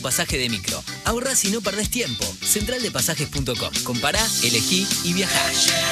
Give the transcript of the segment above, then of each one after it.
Pasaje de micro. Ahorrás y no perdés tiempo. Centraldepasajes.com. Compará, elegí y viajá.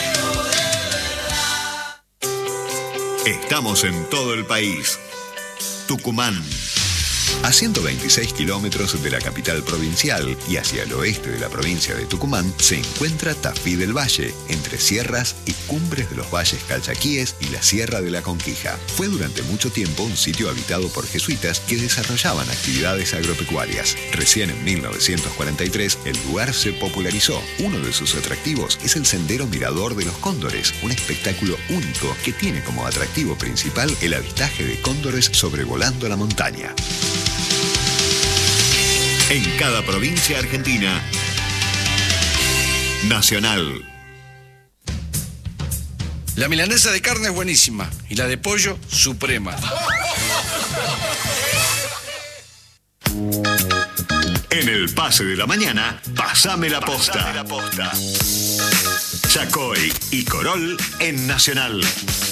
Estamos en todo el país. Tucumán. A 126 kilómetros de la capital provincial y hacia el oeste de la provincia de Tucumán se encuentra Tafí del Valle, entre sierras y cumbres de los valles calchaquíes y la Sierra de la Conquija. Fue durante mucho tiempo un sitio habitado por jesuitas que desarrollaban actividades agropecuarias. Recién en 1943 el lugar se popularizó. Uno de sus atractivos es el Sendero Mirador de los Cóndores, un espectáculo único que tiene como atractivo principal el avistaje de cóndores sobrevolando la montaña. En cada provincia argentina, Nacional. La milanesa de carne es buenísima y la de pollo, suprema. En el pase de la mañana, pasame la posta. Chacoy y Corol en Nacional.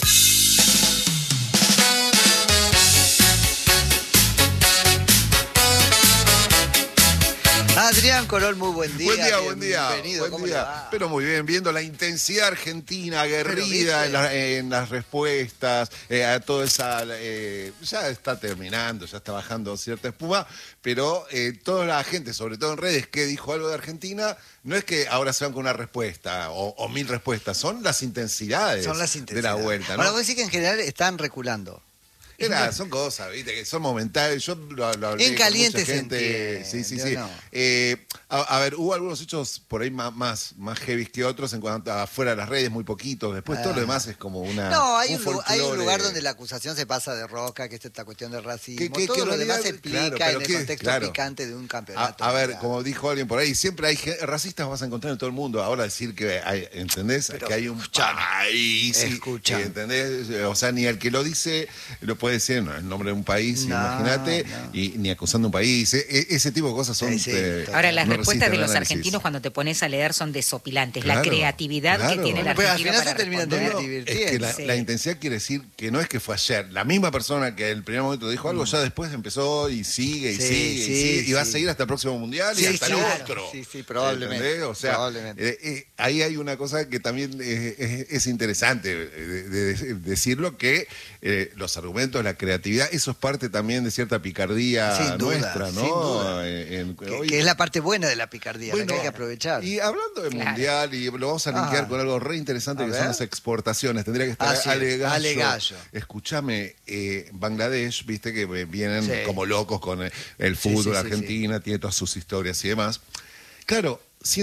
Adrián Corol, muy buen día. Buen día. Bienvenido. Buen día. Pero muy bien, viendo la intensidad argentina, aguerrida en las respuestas, a toda esa... ya está terminando, ya está bajando cierta espuma, pero toda la gente, sobre todo en redes, que dijo algo de Argentina, no es que ahora se van con una respuesta o 1000 respuestas, son las intensidades, de la vuelta, ¿no? Ahora, vos decís que en general están reculando. Son cosas, ¿viste? Que son momentáneas. Yo lo hablé en caliente con mucha gente. se entiende, Sí. no. A ver, hubo algunos hechos por ahí más heavy que otros en cuanto a afuera de las redes, muy poquitos. Después todo lo demás es como una... No, hay un folclore. lugar donde la acusación se pasa de rosca, que es esta cuestión del racismo. Que todo lo realidad, demás se explica en el contexto picante de un campeonato. A ver, como dijo alguien por ahí, siempre hay racistas, vas a encontrar en todo el mundo. Ahora decir que hay, ¿entendés? Pero, que hay un país, ¿entendés? O sea, ni el que lo dice lo puede decir, no es el nombre de un país, imagínate, y ni acusando un país. Ese tipo de cosas son... Ahora, las no respuestas de los análisis. argentinos cuando te pones a leer son desopilantes. Claro, la creatividad que tiene el Pero argentino al final para se terminan responder. divirtiendo. Es que la intensidad quiere decir que no es que fue ayer. La misma persona que el primer momento dijo algo, ya después empezó y sigue, y va a seguir hasta el próximo mundial y hasta el otro. Sí, probablemente. ¿Entendés? O sea, ahí hay una cosa que también es interesante decirlo, que los argumentos, la creatividad, eso es parte también de cierta picardía nuestra, ¿no? Sin duda. Que es la parte buena de la picardía, la que hay que aprovechar. Y hablando de mundial, y lo vamos a linkear con algo re interesante que son las exportaciones. Tendría que estar Ale Gallo. Escúchame, Bangladesh, viste que vienen como locos con el fútbol, Argentina, tiene todas sus historias y demás. Claro,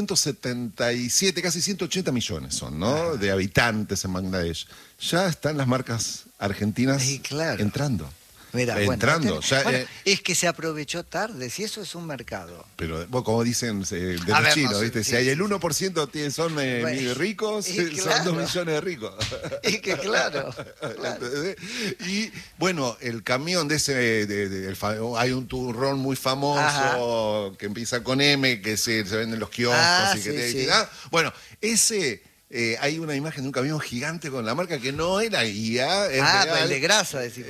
177, casi 180 millones son, ¿no? De habitantes en Bangladesh. Ya están las marcas argentinas entrando. Mira, entrando. Es que se aprovechó tarde, si eso es un mercado. Pero como dicen de los chinos, ¿viste? Si hay el 1% son ricos, son 2 millones de ricos. Y que claro. Y bueno, el camión de ese, hay un turrón muy famoso que empieza con M, que se vende en los kioscos. Bueno, ese... hay una imagen de un camión gigante con la marca que no era guía. Pero el de grasa, decís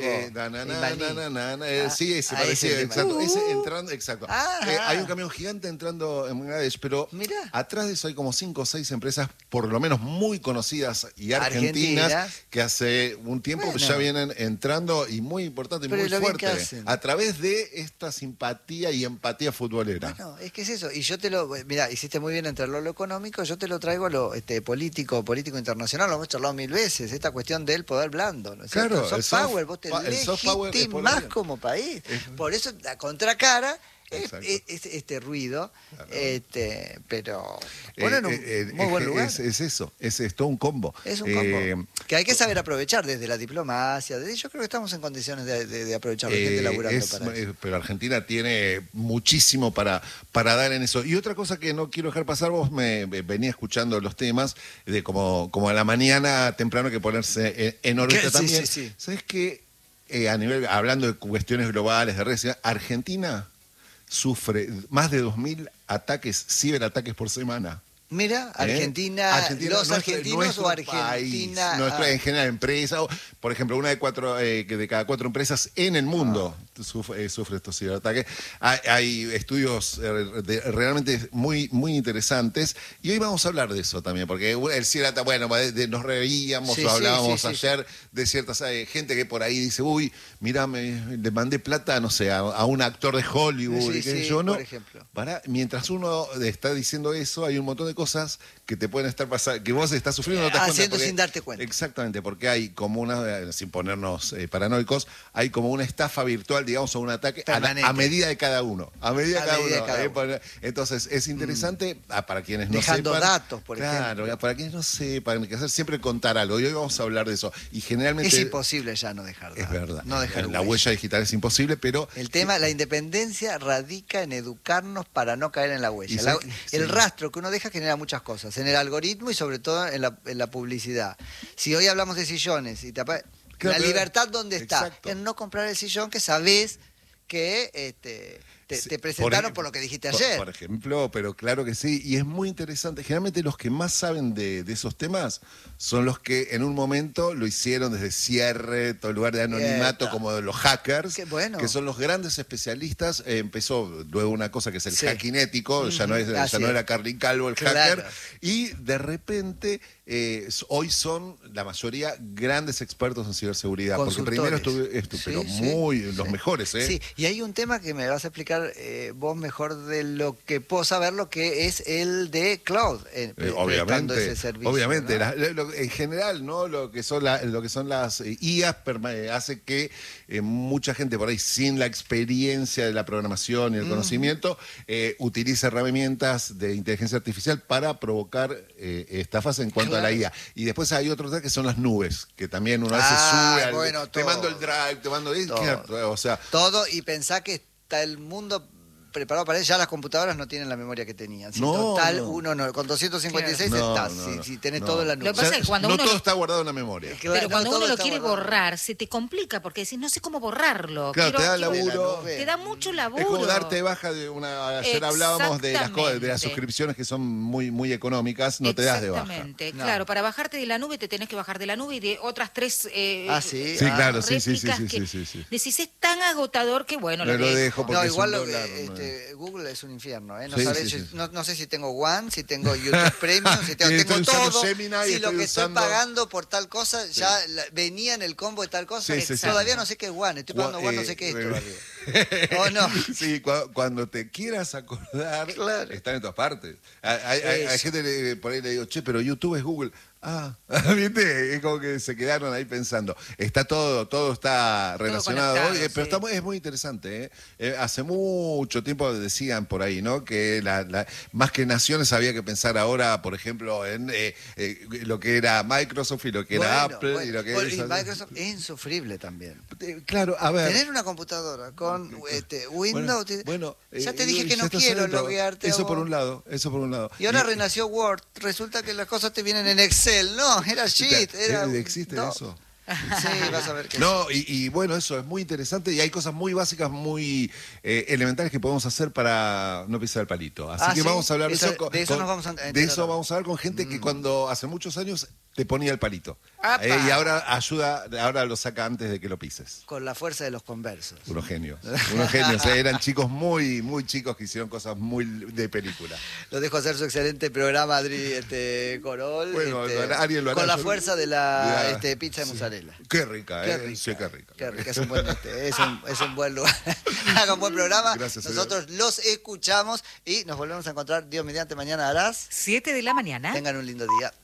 sí, se parecía, exacto. Ese entrando, exacto. Hay un camión gigante entrando en Bangladesh, pero atrás de eso hay como 5 o 6 empresas, por lo menos muy conocidas y argentinas, que hace un tiempo ya vienen entrando y muy importante y muy fuerte, a través de esta simpatía y empatía futbolera. Bueno, es que es eso. Y yo mirá, hiciste muy bien entre lo económico, yo te lo traigo a lo político internacional, lo hemos charlado 1000 veces, esta cuestión del poder blando, ¿no es cierto? El soft power, vos te legitimás como país. Por eso la contracara es este ruido, pero ponen un muy buen lugar. Es eso, es todo un combo. Es un combo que hay que saber aprovechar desde la diplomacia. Yo creo que estamos en condiciones de aprovechar la gente laburando para eso. Pero Argentina tiene muchísimo para dar en eso. Y otra cosa que no quiero dejar pasar, vos me venía escuchando los temas de como a la mañana temprano que ponerse en órbita también. Sí. ¿Sabés qué? A nivel, hablando de cuestiones globales, de redes, Argentina sufre más de 2000 ciberataques por semana. Mira, Argentina, los argentinos o Argentina. En general, empresa. Por ejemplo, una de cada 4 empresas en el mundo sufre estos ciberataques. Hay estudios realmente muy, muy interesantes. Y hoy vamos a hablar de eso también, porque el ciberataque, nos reíamos, hablábamos ayer de ciertas gente que por ahí dice, uy, mira, le mandé plata, no sé, a un actor de Hollywood. Por ejemplo. Mientras uno está diciendo eso, hay un montón de cosas que te pueden estar pasando, que vos estás sufriendo, no te das cuenta. Haciendo sin darte cuenta. Exactamente, porque hay como sin ponernos paranoicos, hay como una estafa virtual, digamos, o un ataque a medida de cada uno. A medida de cada uno. Entonces, es interesante para quienes no sepan. Dejando datos, por ejemplo. Claro, para quienes no sepan, hay que hacer siempre contar algo. Y hoy vamos a hablar de eso. Y generalmente... Es imposible ya no dejar datos. Es verdad. No dejar la huella digital es imposible, pero... El tema, la independencia radica en educarnos para no caer en la huella. El rastro que uno deja genera muchas cosas, en el algoritmo y sobre todo en la publicidad. Si hoy hablamos de sillones, la libertad, ¿dónde está? Exacto. En no comprar el sillón que sabés que te presentaron por lo que dijiste ayer. Por ejemplo, pero claro que sí, y es muy interesante. Generalmente los que más saben de esos temas son los que en un momento lo hicieron desde cierre, todo el lugar de anonimato, como los hackers, que son los grandes especialistas. Empezó luego una cosa que es el hacking ético, ya no era Carlin Calvo el hacker, y de repente hoy son la mayoría grandes expertos en ciberseguridad, porque primero pero los mejores. Sí, y hay un tema que me vas a explicar vos mejor de lo que puedo saber, lo que es el de cloud, obviamente, ese servicio, obviamente, ¿no? En general, ¿no? Lo que son las IAs hace que mucha gente por ahí sin la experiencia de la programación y el conocimiento utilice herramientas de inteligencia artificial para provocar estafas en cuanto a la IA. Y después hay otros que son las nubes, que también uno a veces sube te mando el drive, te mando todo, y pensá que está el mundo preparado para eso. Ya las computadoras no tienen la memoria que tenían. Uno con 256 estás. Si tenés todo en la nube. Lo que pasa es que cuando todo está guardado en la memoria. Pero cuando uno lo quiere borrar, se te complica porque decís, no sé cómo borrarlo. Claro, te da laburo. Te da mucho laburo. Es como darte de baja de una... Ayer hablábamos de las suscripciones que son muy, muy económicas, no te das de baja. Exactamente, claro. Para bajarte de la nube te tenés que bajar de la nube y de otras 3 sí, claro, sí. Decís, es tan agotador que bueno, lo dejo porque igual Google es un infierno, ¿eh? No sé si tengo One, si tengo YouTube Premium, si tengo todo. Si lo que estoy pagando por tal cosa ya venía en el combo de tal cosa. Todavía no sé qué es One, estoy pagando One, no sé qué es todavía. ¿O no? Sí, cuando te quieras acordar, están en todas partes. Hay gente por ahí le digo, pero YouTube es Google. ¿Viste? Es como que se quedaron ahí pensando. Está todo está relacionado hoy, pero es muy interesante. Hace mucho tiempo decían por ahí, ¿no? Que más que naciones había que pensar ahora, por ejemplo, en lo que era Microsoft y lo que era Apple. Y lo que Microsoft es insufrible también. Claro, a ver. Tener una computadora con Windows. Ya te dije que no quiero loguearte. Eso por un lado. Y ahora renació Word. Resulta que las cosas te vienen en Excel. No, era shit. ¿Existe eso? Sí, vas a ver que y bueno, eso es muy interesante y hay cosas muy básicas, muy elementales que podemos hacer para no pisar el palito. Así que vamos a hablar de eso. De eso vamos a hablar con gente que cuando hace muchos años te ponía el palito. Y ahora ahora lo saca antes de que lo pises. Con la fuerza de los conversos. Unos genios. Eran chicos muy, muy chicos que hicieron cosas muy de película. Lo dejo hacer su excelente programa, Adri Corol. Bueno, Ariel lo hará. Con la fuerza de la pizza de mozzarella. Qué rica, Sí, qué rica. Es un buen es un buen lugar. Hagan un buen programa. Gracias, nosotros los escuchamos y nos volvemos a encontrar, Dios mediante, mañana a las 7 de la mañana. Tengan un lindo día.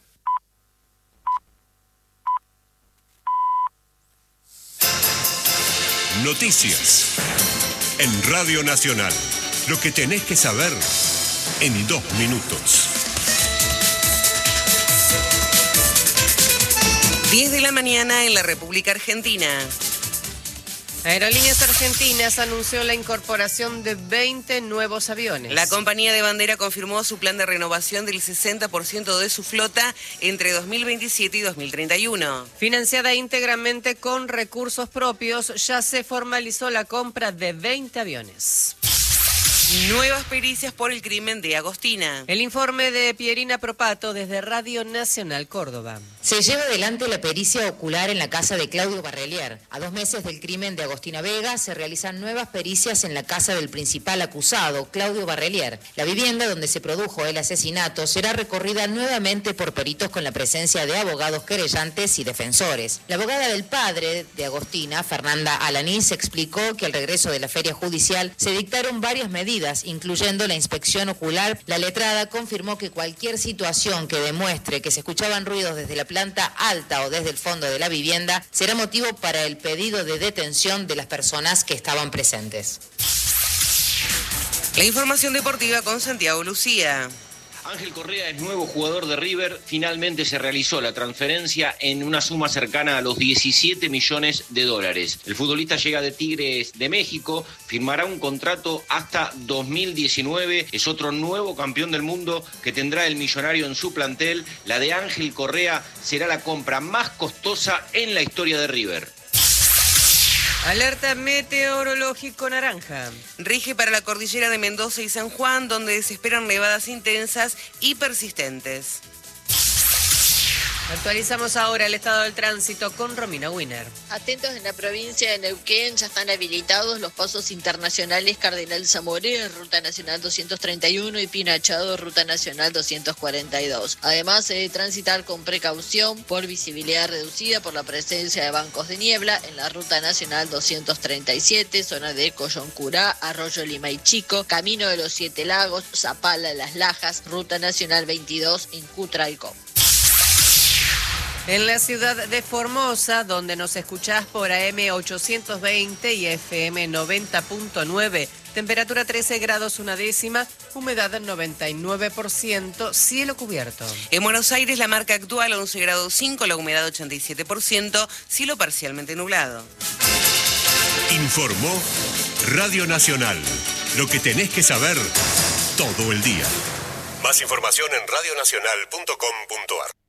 Noticias en Radio Nacional. Lo que tenés que saber en 2 minutos. 10 de la mañana en la República Argentina. Aerolíneas Argentinas anunció la incorporación de 20 nuevos aviones. La compañía de bandera confirmó su plan de renovación del 60% de su flota entre 2027 y 2031. Financiada íntegramente con recursos propios, ya se formalizó la compra de 20 aviones. Nuevas pericias por el crimen de Agostina. El informe de Pierina Propato desde Radio Nacional Córdoba. Se lleva adelante la pericia ocular en la casa de Claudio Barrelier. A 2 meses del crimen de Agostina Vega, se realizan nuevas pericias en la casa del principal acusado, Claudio Barrelier. La vivienda donde se produjo el asesinato será recorrida nuevamente por peritos con la presencia de abogados querellantes y defensores. La abogada del padre de Agostina, Fernanda Alanís, explicó que al regreso de la feria judicial se dictaron varias medidas, incluyendo la inspección ocular. La letrada confirmó que cualquier situación que demuestre que se escuchaban ruidos desde la planta alta o desde el fondo de la vivienda será motivo para el pedido de detención de las personas que estaban presentes. La información deportiva con Santiago Lucía. Ángel Correa es nuevo jugador de River. Finalmente se realizó la transferencia en una suma cercana a los 17 millones de dólares. El futbolista llega de Tigres de México, firmará un contrato hasta 2019. Es otro nuevo campeón del mundo que tendrá el millonario en su plantel. La de Ángel Correa será la compra más costosa en la historia de River. Alerta meteorológico naranja. Rige para la cordillera de Mendoza y San Juan, donde se esperan nevadas intensas y persistentes. Actualizamos ahora el estado del tránsito con Romina Wiener. Atentos, en la provincia de Neuquén ya están habilitados los pasos internacionales Cardenal Zamoré, Ruta Nacional 231 y Pinachado, Ruta Nacional 242. Además, se debe transitar con precaución por visibilidad reducida por la presencia de bancos de niebla en la Ruta Nacional 237, zona de Coyoncurá, Arroyo Limay Chico, Camino de los Siete Lagos, Zapala, Las Lajas, Ruta Nacional 22 en Cutralcó. En la ciudad de Formosa, donde nos escuchás por AM 820 y FM 90.9, temperatura 13 grados 1 décima, humedad 99%, cielo cubierto. En Buenos Aires la marca actual 11 grados 5, la humedad 87%, cielo parcialmente nublado. Informó Radio Nacional. Lo que tenés que saber todo el día. Más información en radionacional.com.ar.